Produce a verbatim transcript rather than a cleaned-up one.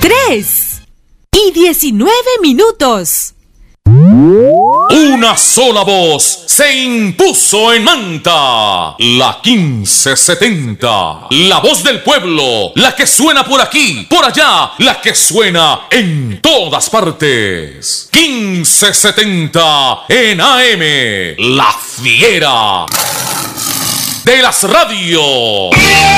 tres y diecinueve minutos. Una sola voz se impuso en Manta, la quince setenta, la voz del pueblo, la que suena por aquí, por allá, la que suena en todas partes. quince setenta en A M, la fiera de las radios.